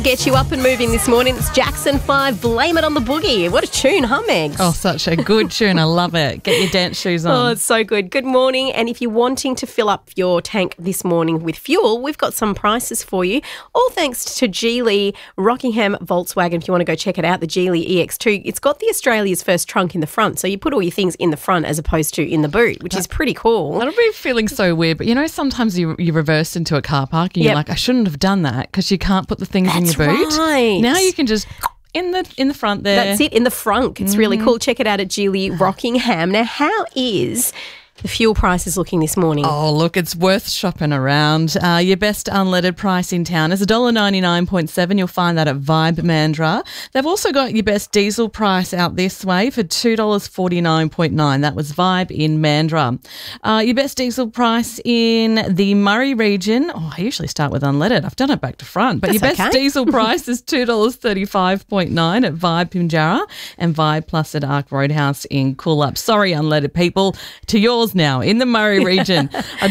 Get you up and moving this morning. It's Jackson 5, Blame It on the Boogie. What a tune, huh, Megs? Oh, such a good tune. I love it. Get your dance shoes on. Oh, it's so good. Good morning. And if you're wanting to fill up your tank this morning with fuel, we've got some prices for you. All thanks to Geely Rockingham Volkswagen. If you want to go check it out, the Geely EX2. It's got the Australia's first trunk in the front. So you put all your things in the front as opposed to in the boot, which is pretty cool. That'll be feeling so weird. But, you know, sometimes you reverse into a car park and you're like, I shouldn't have done that because you can't put the things in your boot. Right. Now you can just in the front there. That's it, in the front. It's really cool. Check it out at Geely Rockingham. Now, how is the fuel prices looking this morning? Oh, look, it's worth shopping around. Your best unleaded price in town is $1.99.7. You'll find that at Vibe Mandurah. They've also got your best diesel price out this way for $2.49.9. That was Vibe in Mandurah. Your best diesel price in the Murray region. Oh, I usually start with unleaded. I've done it back to front. But your best diesel price is $2.35.9 at Vibe Pinjarra and Vibe Plus at Arc Roadhouse in Coolup. Sorry, unleaded people. To yours now in the Murray region.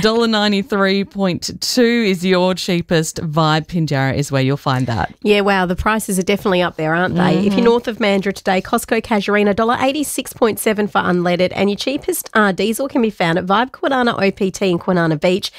$1.93.2 is your cheapest. Vibe Pinjarra is where you'll find that. Yeah, wow, the prices are definitely up there, aren't they? If you're north of Mandurah today, Costco Casuarina, $1.86.7 for unleaded, and your cheapest diesel can be found at Vibe Kwinana OPT in Kwinana Beach,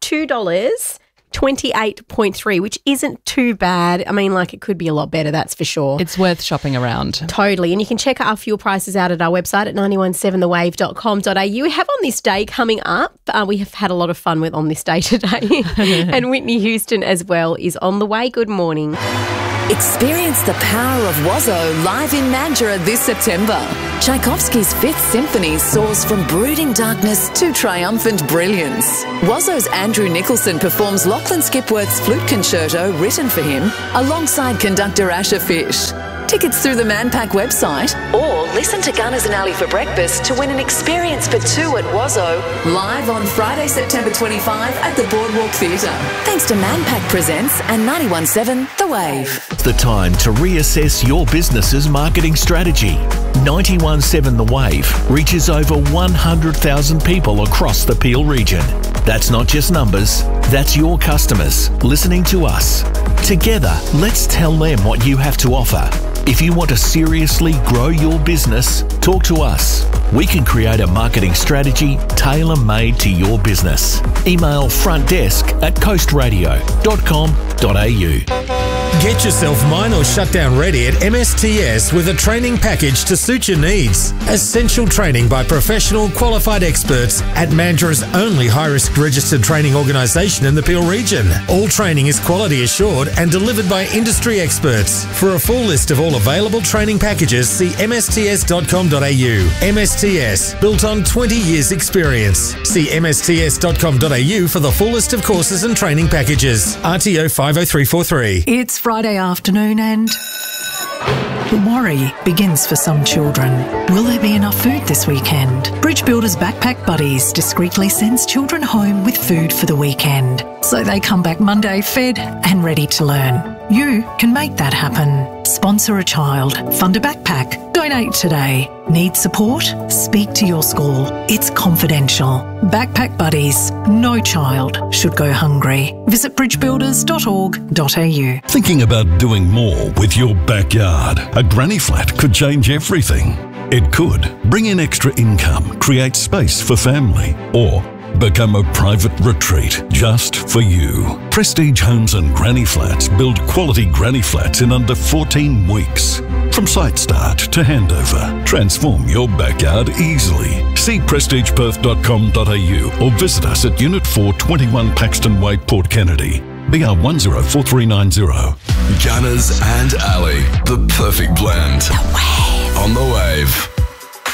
$2.28.3, which isn't too bad. I mean, like, it could be a lot better, that's for sure. It's worth shopping around. Totally. And you can check our fuel prices out at our website at 917thewave.com.au. We have On This Day coming up. We have had a lot of fun with On This Day today. And Whitney Houston as well is on the way. Good morning. Experience the power of Wazzo live in Mandurah this September. Tchaikovsky's Fifth Symphony soars from brooding darkness to triumphant brilliance. Wazzo's Andrew Nicholson performs Lachlan Skipworth's flute concerto written for him alongside conductor Asher Fish. Tickets through the Manpack website or listen to Gunners and Alley for breakfast to win an experience for two at Wazzo live on Friday, September 25 at the Boardwalk Theatre. Thanks to Manpack Presents and 91.7 The Wave. It's the time to reassess your business's marketing strategy. 91.7 The Wave reaches over 100,000 people across the Peel region. That's not just numbers, that's your customers listening to us. Together, let's tell them what you have to offer. If you want to seriously grow your business, talk to us. We can create a marketing strategy tailor-made to your business. Email frontdesk@coastradio.com.au. Get yourself mine or shutdown ready at MSTS with a training package to suit your needs. Essential training by professional qualified experts at Mandurah's only high-risk registered training organisation in the Peel region. All training is quality assured and delivered by industry experts. For a full list of all available training packages, see msts.com.au. MSTS, built on 20 years experience. See msts.com.au for the full list of courses and training packages. RTO 50343. It's Friday afternoon and the worry begins for some children. Will there be enough food this weekend? Bridge Builders Backpack Buddies discreetly sends children home with food for the weekend, so they come back Monday fed and ready to learn. You can make that happen. Sponsor a child, fund a backpack, donate today. Need support? Speak to your school. It's confidential. Backpack Buddies. No child should go hungry. Visit bridgebuilders.org.au. Thinking about doing more with your backyard? A granny flat could change everything. It could bring in extra income, create space for family, or become a private retreat just for you. Prestige Homes and Granny Flats build quality granny flats in under 14 weeks. From site start to handover, transform your backyard easily. See prestigeperth.com.au or visit us at Unit 4, 21 Paxton Way, Port Kennedy. BR 104390. Gunners and Alley, the perfect blend. The Wave. On the Wave.